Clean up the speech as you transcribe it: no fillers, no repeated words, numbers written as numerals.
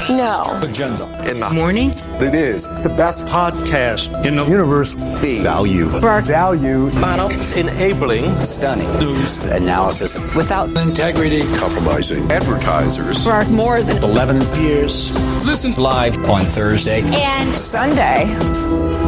No. Agenda. In the morning. It is the best podcast in the universe. The value. Value. Model. Enabling. Stunning. News. Analysis. Without Integrity. Compromising. Advertisers. For more than 11 years. Listen live on Thursday and Sunday.